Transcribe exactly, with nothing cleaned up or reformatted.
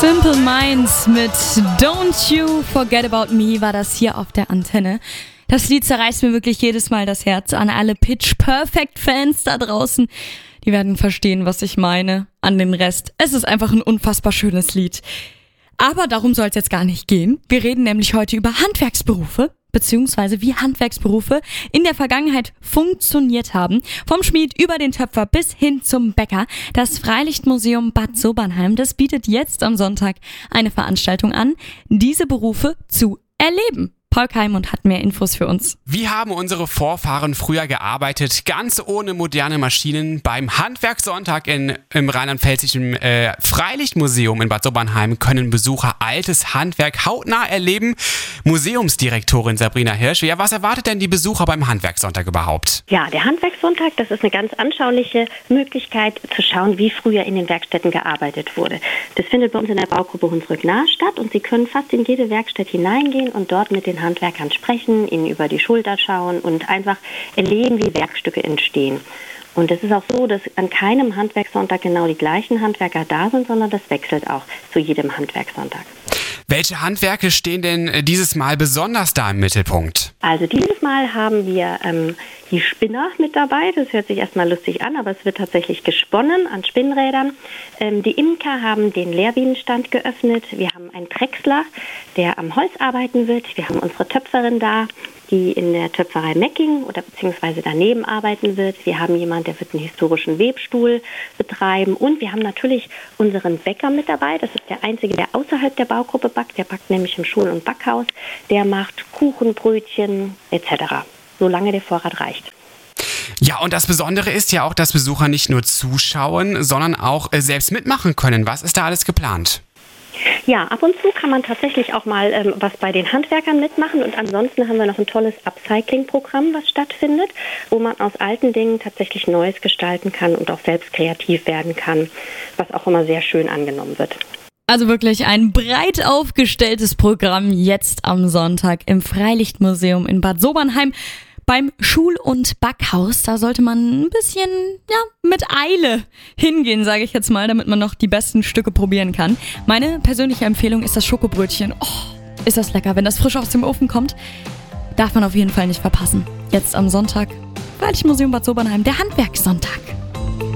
Simple Minds mit Don't You Forget About Me war das hier auf der Antenne. Das Lied zerreißt mir wirklich jedes Mal das Herz. An alle Pitch Perfect Fans da draußen, die werden verstehen, was ich meine. An den Rest, es ist einfach ein unfassbar schönes Lied. Aber darum soll es jetzt gar nicht gehen. Wir reden nämlich heute über Handwerksberufe, beziehungsweise wie Handwerksberufe in der Vergangenheit funktioniert haben. Vom Schmied über den Töpfer bis hin zum Bäcker. Das Freilichtmuseum Bad Sobernheim, das bietet jetzt am Sonntag eine Veranstaltung an, diese Berufe zu erleben. Paul Keimund hat mehr Infos für uns. Wie haben unsere Vorfahren früher gearbeitet, ganz ohne moderne Maschinen? Beim Handwerkssonntag in, im rheinland-pfälzischen äh, Freilichtmuseum in Bad Sobernheim können Besucher altes Handwerk hautnah erleben. Museumsdirektorin Sabrina Hirsch, ja, was erwartet denn die Besucher beim Handwerkssonntag überhaupt? Ja, der Handwerkssonntag, das ist eine ganz anschauliche Möglichkeit zu schauen, wie früher in den Werkstätten gearbeitet wurde. Das findet bei uns in der Baugruppe Hunsrück nahe statt und Sie können fast in jede Werkstatt hineingehen und dort mit den Handwerkern sprechen, ihnen über die Schulter schauen und einfach erleben, wie Werkstücke entstehen. Und es ist auch so, dass an keinem Handwerkssonntag genau die gleichen Handwerker da sind, sondern das wechselt auch zu jedem Handwerkssonntag. Welche Handwerke stehen denn dieses Mal besonders da im Mittelpunkt? Also dieses Mal haben wir ähm, die Spinner mit dabei. Das hört sich erstmal lustig an, aber es wird tatsächlich gesponnen an Spinnrädern. Ähm, die Imker haben den Lehrbienenstand geöffnet. Wir haben einen Drechsler, der am Holz arbeiten wird. Wir haben unsere Töpferin da, die in der Töpferei Mecking oder beziehungsweise daneben arbeiten wird. Wir haben jemanden, der wird einen historischen Webstuhl betreiben. Und wir haben natürlich unseren Bäcker mit dabei. Das ist der Einzige, der außerhalb der Baugruppe backt. Der backt nämlich im Schul- und Backhaus. Der macht Kuchen, Brötchen et cetera, solange der Vorrat reicht. Ja, und das Besondere ist ja auch, dass Besucher nicht nur zuschauen, sondern auch äh, selbst mitmachen können. Was ist da alles geplant? Ja, ab und zu kann man tatsächlich auch mal ähm, was bei den Handwerkern mitmachen und ansonsten haben wir noch ein tolles Upcycling-Programm, was stattfindet, wo man aus alten Dingen tatsächlich Neues gestalten kann und auch selbst kreativ werden kann, was auch immer sehr schön angenommen wird. Also wirklich ein breit aufgestelltes Programm jetzt am Sonntag im Freilichtmuseum in Bad Sobernheim. Beim Schul- und Backhaus, da sollte man ein bisschen, ja, mit Eile hingehen, sage ich jetzt mal, damit man noch die besten Stücke probieren kann. Meine persönliche Empfehlung ist das Schokobrötchen. Oh, ist das lecker. Wenn das frisch aus dem Ofen kommt, darf man auf jeden Fall nicht verpassen. Jetzt am Sonntag, Freilichtmuseum Bad Sobernheim, der Handwerkssonntag.